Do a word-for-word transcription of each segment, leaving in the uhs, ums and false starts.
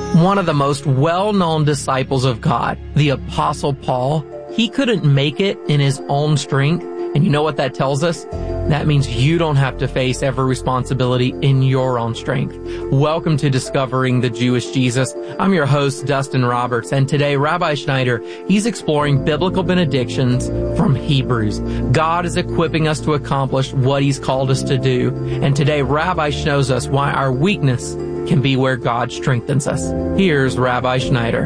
One of the most well-known disciples of God, the Apostle Paul, he couldn't make it in his own strength. And you know what that tells us? That means you don't have to face every responsibility in your own strength. Welcome to Discovering the Jewish Jesus. I'm your host, Dustin Roberts, and today Rabbi Schneider, he's exploring biblical benedictions from Hebrews. God is equipping us to accomplish what he's called us to do. And today Rabbi shows us why our weakness can be where God strengthens us. Here's Rabbi Schneider.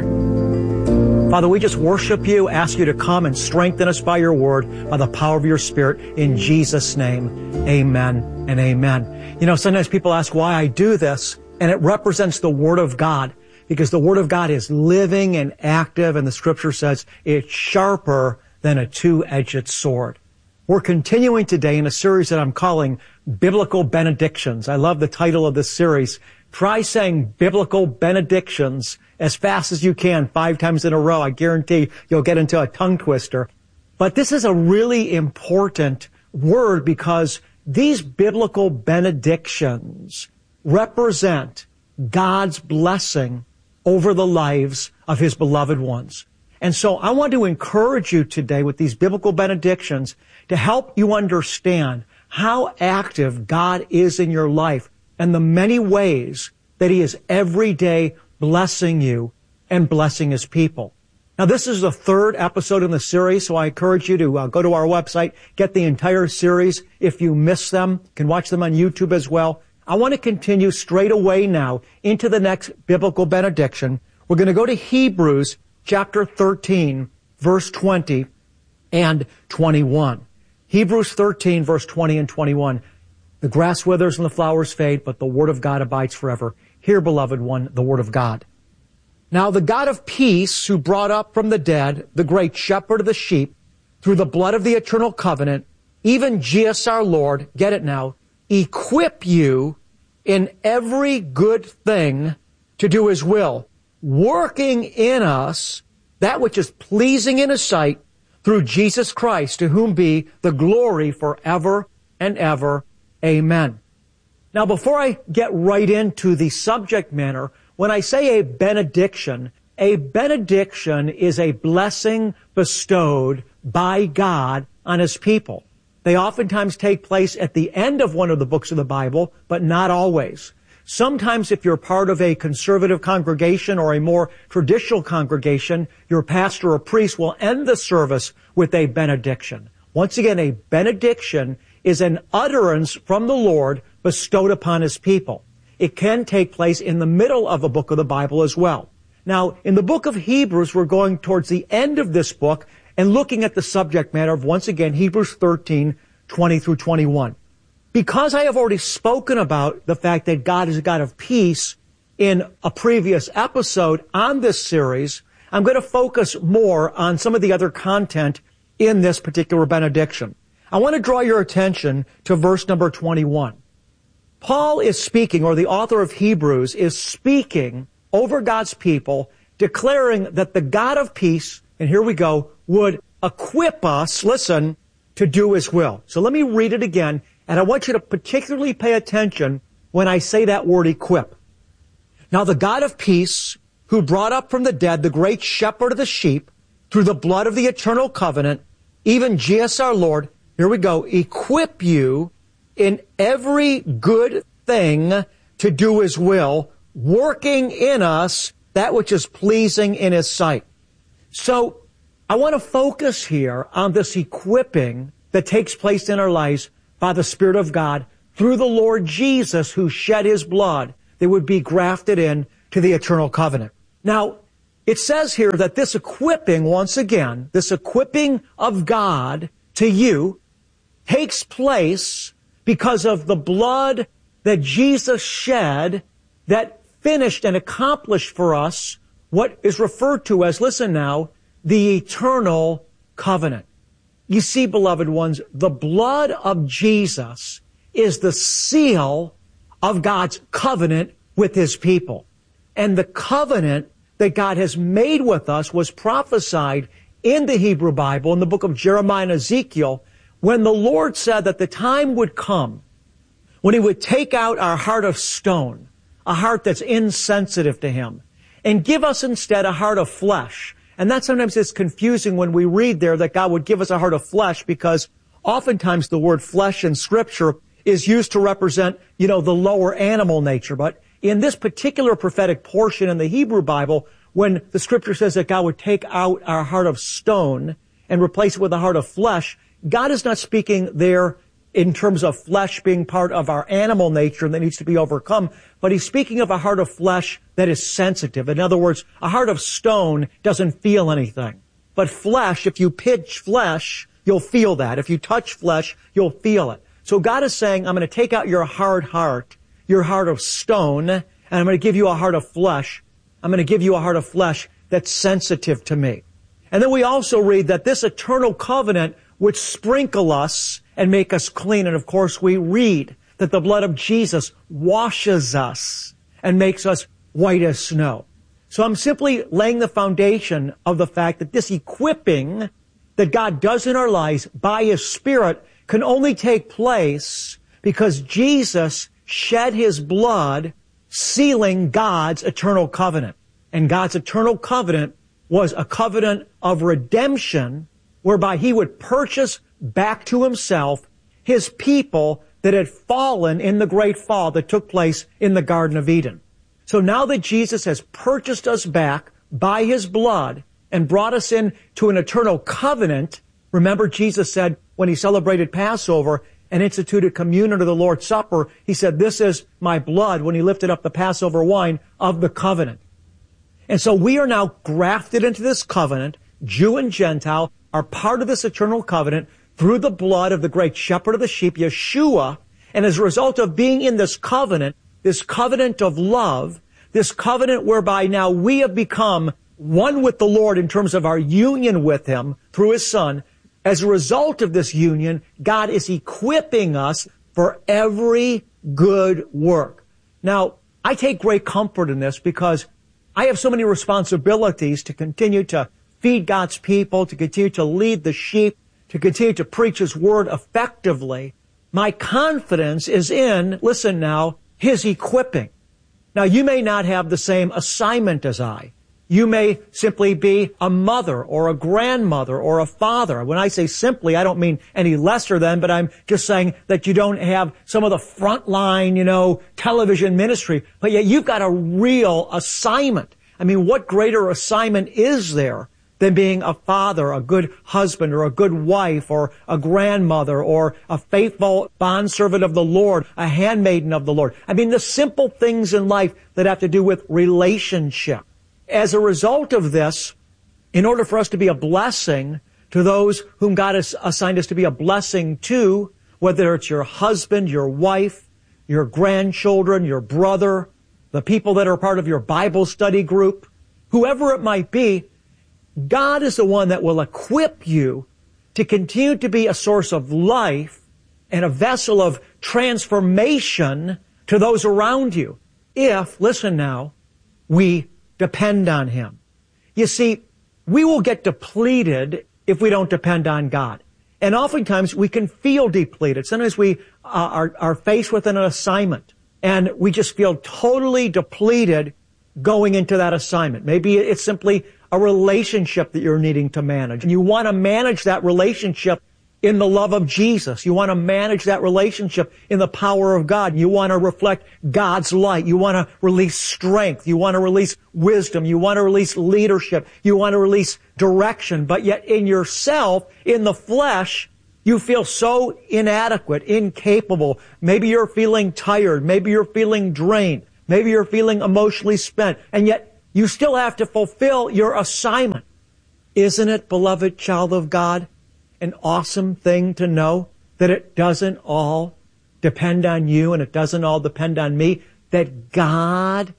Father, we just worship you, ask you to come and strengthen us by your word, by the power of your Spirit. In Jesus' name, amen and amen. You know, sometimes people ask why I do this, and it represents the Word of God, because the Word of God is living and active, and the Scripture says it's sharper than a two-edged sword. We're continuing today in a series that I'm calling Biblical Benedictions. I love the title of this series. Try saying biblical benedictions as fast as you can, five times in a row. I guarantee you'll get into a tongue twister. But this is a really important word because these biblical benedictions represent God's blessing over the lives of His beloved ones. And so I want to encourage you today with these biblical benedictions to help you understand how active God is in your life and the many ways that He is every day blessing you and blessing His people. Now, this is the third episode in the series, so I encourage you to uh, go to our website, get the entire series. If you miss them, you can watch them on YouTube as well. I want to continue straight away now into the next biblical benediction. We're going to go to Hebrews chapter thirteen, verse twenty and twenty-one. Hebrews thirteen, verse twenty and twenty-one. The grass withers and the flowers fade, but the word of God abides forever. Hear, beloved one, the word of God. Now the God of peace, who brought up from the dead the great shepherd of the sheep through the blood of the eternal covenant, even Jesus our Lord, get it now, equip you in every good thing to do His will, working in us that which is pleasing in His sight through Jesus Christ, to whom be the glory forever and ever. Amen. Now, before I get right into the subject matter, when I say a benediction, a benediction is a blessing bestowed by God on His people. They oftentimes take place at the end of one of the books of the Bible, but not always. Sometimes if you're part of a conservative congregation or a more traditional congregation, your pastor or priest will end the service with a benediction. Once again, a benediction is an utterance from the Lord bestowed upon His people. It can take place in the middle of a book of the Bible as well. Now, in the book of Hebrews, we're going towards the end of this book and looking at the subject matter of, once again, Hebrews thirteen, twenty through twenty-one. Because I have already spoken about the fact that God is a God of peace in a previous episode on this series, I'm going to focus more on some of the other content in this particular benediction. I want to draw your attention to verse number twenty-one. Paul is speaking, or the author of Hebrews is speaking over God's people, declaring that the God of peace, and here we go, would equip us, listen, to do His will. So let me read it again, and I want you to particularly pay attention when I say that word equip. Now the God of peace, who brought up from the dead the great shepherd of the sheep through the blood of the eternal covenant, even Jesus our Lord, here we go, equip you in every good thing to do His will, working in us that which is pleasing in His sight. So I want to focus here on this equipping that takes place in our lives by the Spirit of God through the Lord Jesus, who shed His blood that would be grafted in to the eternal covenant. Now, it says here that this equipping, once again, this equipping of God to you takes place because of the blood that Jesus shed that finished and accomplished for us what is referred to as, listen now, the eternal covenant. You see, beloved ones, the blood of Jesus is the seal of God's covenant with His people. And the covenant that God has made with us was prophesied in the Hebrew Bible, in the book of Jeremiah and Ezekiel, when the Lord said that the time would come when He would take out our heart of stone, a heart that's insensitive to Him, and give us instead a heart of flesh. And that sometimes is confusing when we read there that God would give us a heart of flesh, because oftentimes the word flesh in Scripture is used to represent, you know, the lower animal nature. But in this particular prophetic portion in the Hebrew Bible, when the Scripture says that God would take out our heart of stone and replace it with a heart of flesh, God is not speaking there in terms of flesh being part of our animal nature that needs to be overcome, but he's speaking of a heart of flesh that is sensitive. In other words, a heart of stone doesn't feel anything. But flesh, if you pinch flesh, you'll feel that. If you touch flesh, you'll feel it. So God is saying, I'm going to take out your hard heart, your heart of stone, and I'm going to give you a heart of flesh. I'm going to give you a heart of flesh that's sensitive to me. And then we also read that this eternal covenant would sprinkle us and make us clean. And of course, we read that the blood of Jesus washes us and makes us white as snow. So I'm simply laying the foundation of the fact that this equipping that God does in our lives by His Spirit can only take place because Jesus shed His blood, sealing God's eternal covenant. And God's eternal covenant was a covenant of redemption, whereby He would purchase back to Himself His people that had fallen in the great fall that took place in the Garden of Eden. So now that Jesus has purchased us back by His blood and brought us into an eternal covenant, remember Jesus said when He celebrated Passover and instituted communion to the Lord's Supper, He said, this is my blood, when He lifted up the Passover wine of the covenant. And so we are now grafted into this covenant. Jew and Gentile are part of this eternal covenant through the blood of the great shepherd of the sheep, Yeshua. And as a result of being in this covenant, this covenant of love, this covenant whereby now we have become one with the Lord in terms of our union with Him through His Son, as a result of this union, God is equipping us for every good work. Now, I take great comfort in this because I have so many responsibilities to continue to feed God's people, to continue to lead the sheep, to continue to preach His Word effectively. My confidence is in, listen now, His equipping. Now, you may not have the same assignment as I. You may simply be a mother or a grandmother or a father. When I say simply, I don't mean any lesser than, but I'm just saying that you don't have some of the frontline, you know, television ministry, but yet you've got a real assignment. I mean, what greater assignment is there than being a father, a good husband, or a good wife, or a grandmother, or a faithful bondservant of the Lord, a handmaiden of the Lord? I mean, the simple things in life that have to do with relationship. As a result of this, in order for us to be a blessing to those whom God has assigned us to be a blessing to, whether it's your husband, your wife, your grandchildren, your brother, the people that are part of your Bible study group, whoever it might be, God is the one that will equip you to continue to be a source of life and a vessel of transformation to those around you. If, listen now, we depend on Him. You see, we will get depleted if we don't depend on God. And oftentimes we can feel depleted. Sometimes we uh, are, are faced with an assignment and we just feel totally depleted going into that assignment. Maybe it's simply a relationship that you're needing to manage. And you want to manage that relationship in the love of Jesus. You want to manage that relationship in the power of God. You want to reflect God's light. You want to release strength. You want to release wisdom. You want to release leadership. You want to release direction. But yet in yourself, in the flesh, you feel so inadequate, incapable. Maybe you're feeling tired. Maybe you're feeling drained. Maybe you're feeling emotionally spent. And yet you still have to fulfill your assignment. Isn't it, beloved child of God, an awesome thing to know that it doesn't all depend on you and it doesn't all depend on me, that God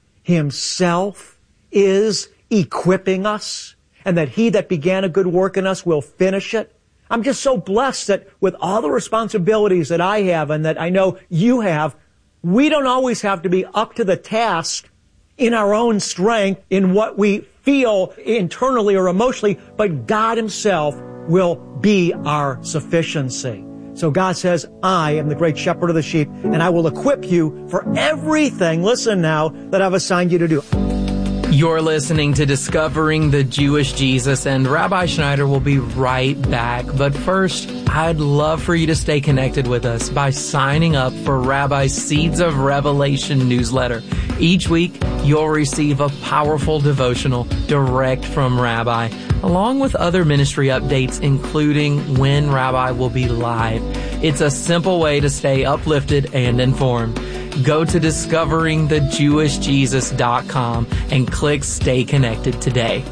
Himself is equipping us and that He that began a good work in us will finish it? I'm just so blessed that with all the responsibilities that I have and that I know you have, we don't always have to be up to the task in our own strength, in what we feel internally or emotionally, but God Himself will be our sufficiency. So God says, I am the great shepherd of the sheep, and I will equip you for everything, listen now, that I've assigned you to do. You're listening to Discovering the Jewish Jesus, and Rabbi Schneider will be right back. But first, I'd love for you to stay connected with us by signing up for Rabbi's Seeds of Revelation newsletter. Each week, you'll receive a powerful devotional direct from Rabbi, along with other ministry updates, including when Rabbi will be live. It's a simple way to stay uplifted and informed. Go to discovering the jewish jesus dot com and click Stay Connected today.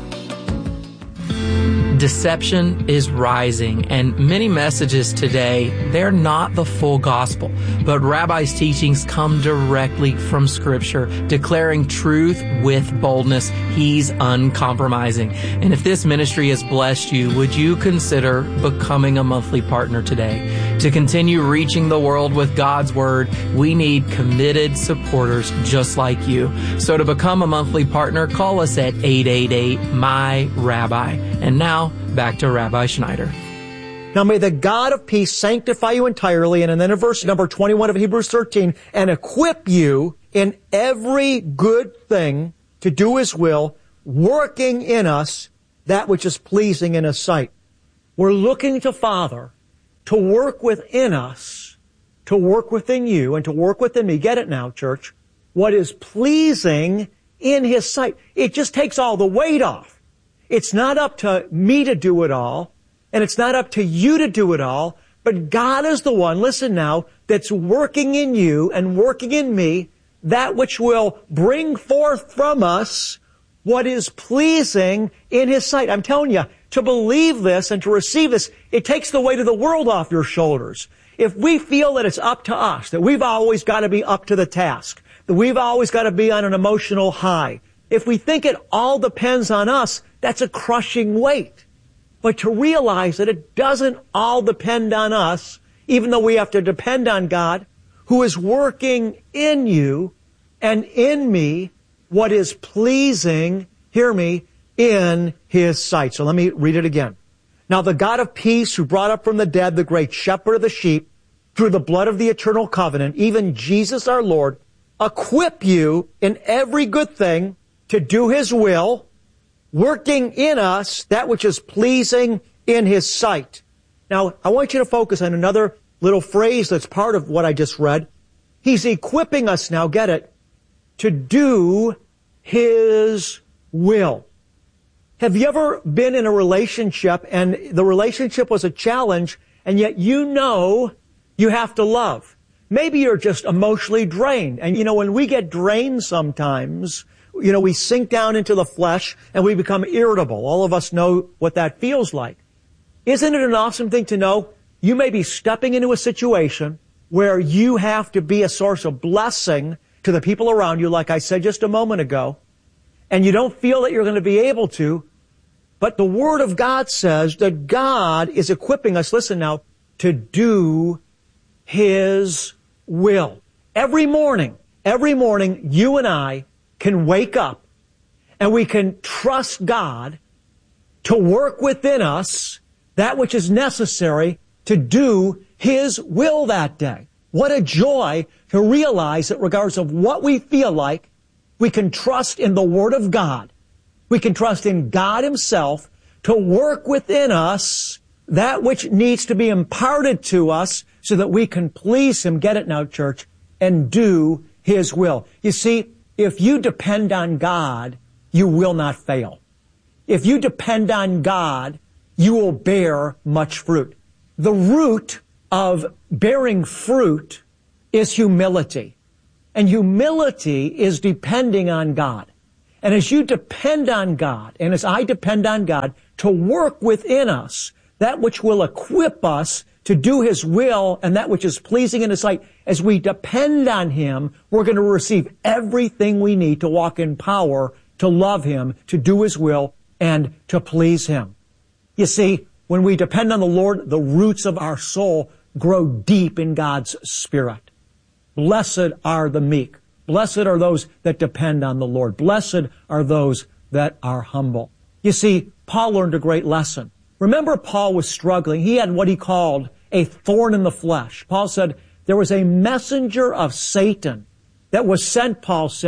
Deception is rising, and many messages today, they're not the full gospel, but Rabbi's teachings come directly from Scripture, declaring truth with boldness. He's uncompromising. And if this ministry has blessed you, would you consider becoming a monthly partner today? To continue reaching the world with God's Word, we need committed supporters just like you. So to become a monthly partner, call us at eight eight eight, M Y, Rabbi. And now, back to Rabbi Schneider. Now may the God of peace sanctify you entirely, and then in verse number twenty-one of Hebrews thirteen, and equip you in every good thing to do His will, working in us that which is pleasing in His sight. We're looking to Father to work within us, to work within you, and to work within me. Get it now, church? What is pleasing in His sight. It just takes all the weight off. It's not up to me to do it all, and it's not up to you to do it all, but God is the one, listen now, that's working in you and working in me that which will bring forth from us what is pleasing in His sight. I'm telling you, to believe this and to receive this, it takes the weight of the world off your shoulders. If we feel that it's up to us, that we've always got to be up to the task, that we've always got to be on an emotional high, if we think it all depends on us, that's a crushing weight. But to realize that it doesn't all depend on us, even though we have to depend on God, who is working in you and in me what is pleasing, hear me, in His sight. So let me read it again. Now the God of peace, who brought up from the dead the great shepherd of the sheep, through the blood of the eternal covenant, even Jesus our Lord, equip you in every good thing to do His will, working in us that which is pleasing in His sight. Now, I want you to focus on another little phrase that's part of what I just read. He's equipping us now, get it, to do His will. Have you ever been in a relationship and the relationship was a challenge, and yet you know you have to love? Maybe you're just emotionally drained. And you know, when we get drained sometimes, you know, we sink down into the flesh and we become irritable. All of us know what that feels like. Isn't it an awesome thing to know you may be stepping into a situation where you have to be a source of blessing to the people around you, like I said just a moment ago, and you don't feel that you're going to be able to, but the Word of God says that God is equipping us, listen now, to do His will. Every morning, every morning, you and I can wake up and we can trust God to work within us that which is necessary to do His will that day. What a joy to realize that regardless of what we feel like, we can trust in the Word of God. We can trust in God Himself to work within us that which needs to be imparted to us so that we can please Him, get it now, church, and do His will. You see, if you depend on God, you will not fail. If you depend on God, you will bear much fruit. The root of bearing fruit is humility. And humility is depending on God. And as you depend on God, and as I depend on God to work within us that which will equip us to do His will and that which is pleasing in His sight, as we depend on Him, we're going to receive everything we need to walk in power, to love Him, to do His will, and to please Him. You see, when we depend on the Lord, the roots of our soul grow deep in God's Spirit. Blessed are the meek. Blessed are those that depend on the Lord. Blessed are those that are humble. You see, Paul learned a great lesson. Remember, Paul was struggling. He had what he called a thorn in the flesh. Paul said there was a messenger of Satan that was sent, Paul said,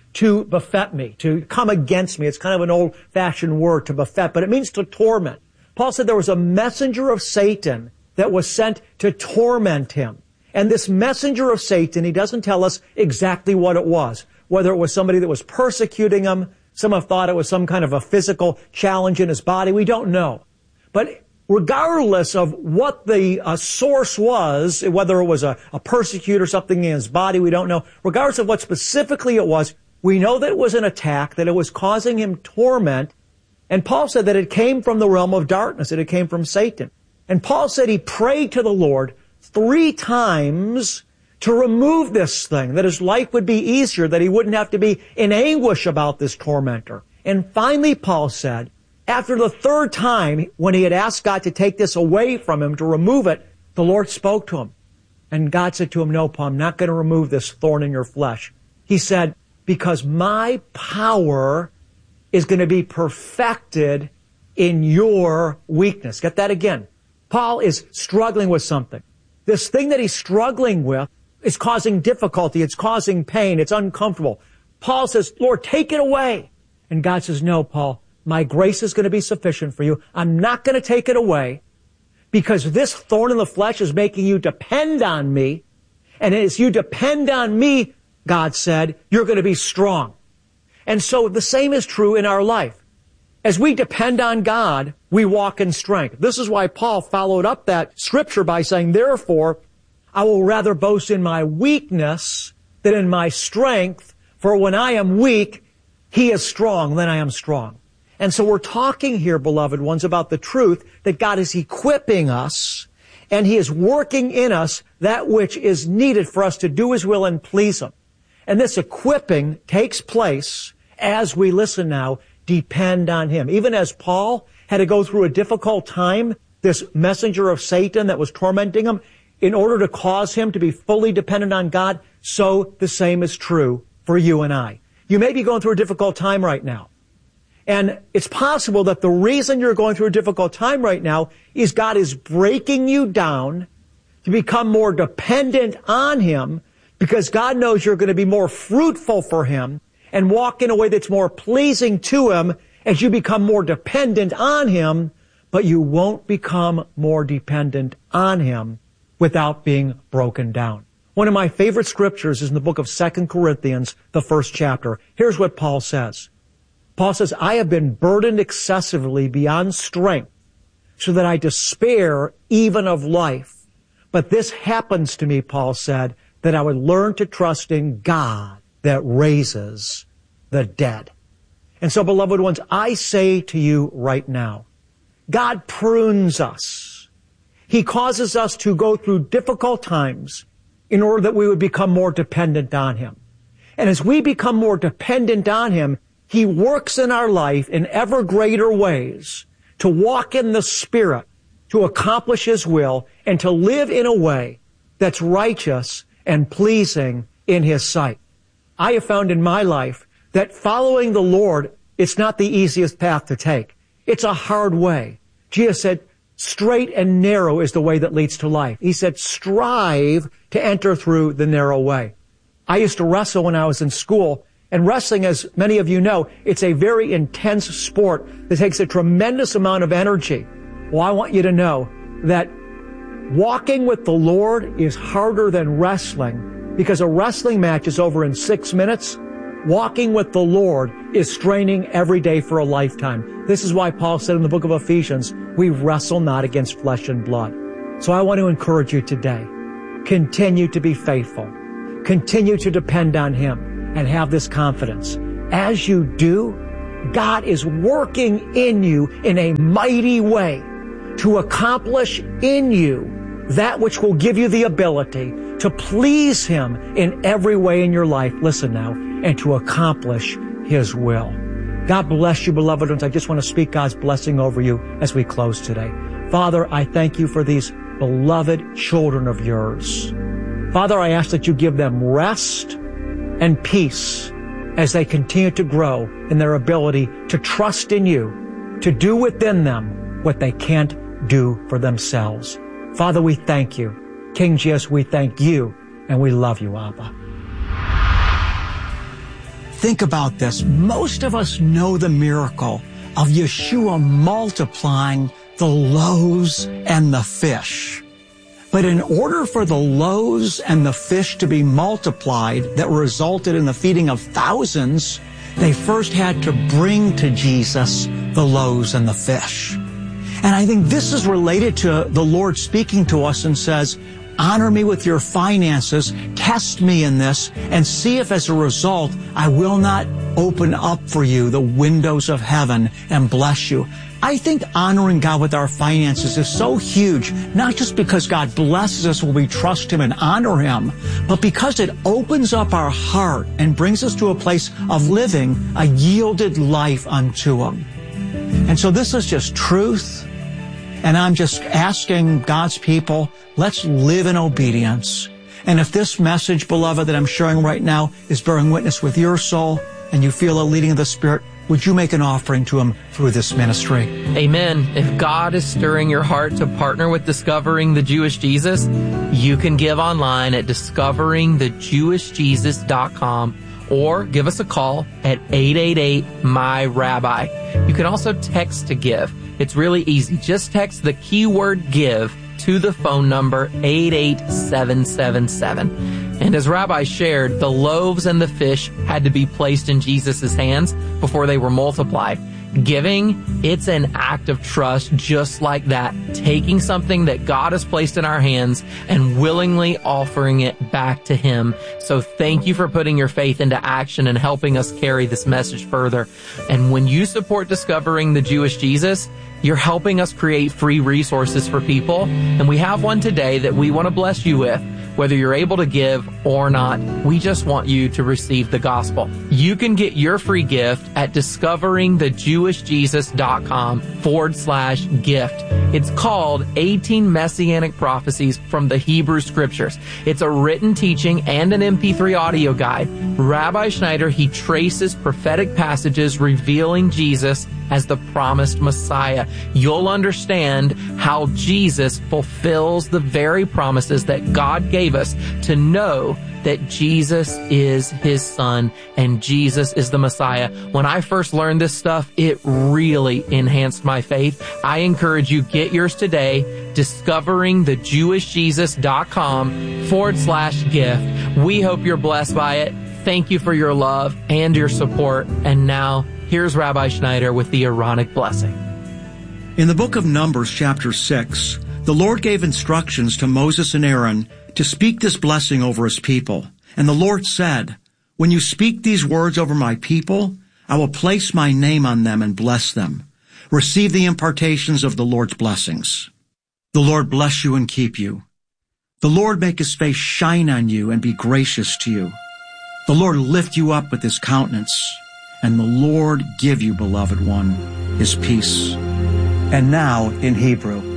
to buffet me, to come against me. It's kind of an old-fashioned word, to buffet, but it means to torment. Paul said there was a messenger of Satan that was sent to torment him. And this messenger of Satan, he doesn't tell us exactly what it was, whether it was somebody that was persecuting him. Some have thought it was some kind of a physical challenge in his body. We don't know. But regardless of what the uh, source was, whether it was a, a persecutor or something in his body, we don't know. Regardless of what specifically it was, we know that it was an attack, that it was causing him torment. And Paul said that it came from the realm of darkness, that it came from Satan. And Paul said he prayed to the Lord three times to remove this thing, that his life would be easier, that he wouldn't have to be in anguish about this tormentor. And finally, Paul said, after the third time, when he had asked God to take this away from him, to remove it, the Lord spoke to him. And God said to him, no, Paul, I'm not going to remove this thorn in your flesh. He said, because my power is going to be perfected in your weakness. Get that again. Paul is struggling with something. This thing that he's struggling with is causing difficulty. It's causing pain. It's uncomfortable. Paul says, Lord, take it away. And God says, no, Paul, my grace is going to be sufficient for you. I'm not going to take it away because this thorn in the flesh is making you depend on me. And as you depend on me, God said, you're going to be strong. And so the same is true in our life. As we depend on God, we walk in strength. This is why Paul followed up that scripture by saying, therefore, I will rather boast in my weakness than in my strength, for when I am weak, he is strong, then I am strong. And so we're talking here, beloved ones, about the truth that God is equipping us and he is working in us that which is needed for us to do his will and please him. And this equipping takes place as we, listen now, depend on him. Even as Paul had to go through a difficult time, this messenger of Satan that was tormenting him, in order to cause him to be fully dependent on God, so the same is true for you and I. You may be going through a difficult time right now. And it's possible that the reason you're going through a difficult time right now is God is breaking you down to become more dependent on him, because God knows you're going to be more fruitful for him and walk in a way that's more pleasing to him as you become more dependent on him, but you won't become more dependent on him without being broken down. One of my favorite scriptures is in the book of Second Corinthians, the first chapter. Here's what Paul says. Paul says, I have been burdened excessively beyond strength, so that I despair even of life. But this happens to me, Paul said, that I would learn to trust in God that raises the dead. And so, beloved ones, I say to you right now, God prunes us. He causes us to go through difficult times in order that we would become more dependent on him. And as we become more dependent on him, he works in our life in ever greater ways to walk in the Spirit, to accomplish his will, and to live in a way that's righteous and pleasing in his sight. I have found in my life that following the Lord, it's not the easiest path to take. It's a hard way. Jesus said, straight and narrow is the way that leads to life. He said, strive to enter through the narrow way. I used to wrestle when I was in school, and wrestling, as many of you know, it's a very intense sport that takes a tremendous amount of energy. Well, I want you to know that walking with the Lord is harder than wrestling, because a wrestling match is over in six minutes. Walking with the Lord is straining every day for a lifetime. This is why Paul said in the book of Ephesians, we wrestle not against flesh and blood. So I want to encourage you today. Continue to be faithful. Continue to depend on him and have this confidence. As you do, God is working in you in a mighty way to accomplish in you that which will give you the ability to please him in every way in your life. Listen now, and to accomplish his will. God bless you, beloved ones. I just want to speak God's blessing over you as we close today. Father, I thank you for these beloved children of yours. Father, I ask that you give them rest and peace as they continue to grow in their ability to trust in you, to do within them what they can't do for themselves. Father, we thank you. King Jesus, we thank you, and we love you, Abba. think about this. Most of us know the miracle of Yeshua multiplying the loaves and the fish. But in order for the loaves and the fish to be multiplied that resulted in the feeding of thousands, they first had to bring to Jesus the loaves and the fish. And I think this is related to the Lord speaking to us and says, honor me with your finances, test me in this, and see if as a result I will not open up for you the windows of heaven and bless you. I think honoring God with our finances is so huge, not just because God blesses us when we trust Him and honor Him, but because it opens up our heart and brings us to a place of living a yielded life unto Him. And so this is just truth. And I'm just asking God's people, let's live in obedience. And if this message, beloved, that I'm sharing right now is bearing witness with your soul and you feel a leading of the Spirit, would you make an offering to Him through this ministry? Amen. If God is stirring your heart to partner with Discovering the Jewish Jesus, you can give online at discovering the jewish jesus dot com or give us a call at eight eight eight, M Y rabbi. You can also text to give. It's really easy. Just text the keyword give to the phone number eight eight seven seven seven. And as Rabbi shared, the loaves and the fish had to be placed in Jesus' hands before they were multiplied. Giving, it's an act of trust just like that, taking something that God has placed in our hands and willingly offering it back to Him. So thank you for putting your faith into action and helping us carry this message further. And when you support Discovering the Jewish Jesus, you're helping us create free resources for people. And we have one today that we want to bless you with. Whether you're able to give or not, we just want you to receive the gospel. You can get your free gift at discovering the jewish jesus dot com forward slash gift. It's called eighteen Messianic Prophecies from the Hebrew Scriptures. It's a written teaching and an M P three audio guide. Rabbi Schneider, he traces prophetic passages revealing Jesus as the promised Messiah. You'll understand how Jesus fulfills the very promises that God gave us to know that Jesus is His Son and Jesus is the Messiah. When I first learned this stuff, it really enhanced my faith. I encourage you, get yours today, discovering the jewish jesus dot com forward slash gift. We hope you're blessed by it. Thank you for your love and your support. And now, here's Rabbi Schneider with the Aaronic blessing. In the book of Numbers, chapter six, the Lord gave instructions to Moses and Aaron to speak this blessing over His people. And the Lord said, when you speak these words over my people, I will place my name on them and bless them. Receive the impartations of the Lord's blessings. The Lord bless you and keep you. The Lord make His face shine on you and be gracious to you. The Lord lift you up with His countenance, and the Lord give you, beloved one, His peace. And now in Hebrew.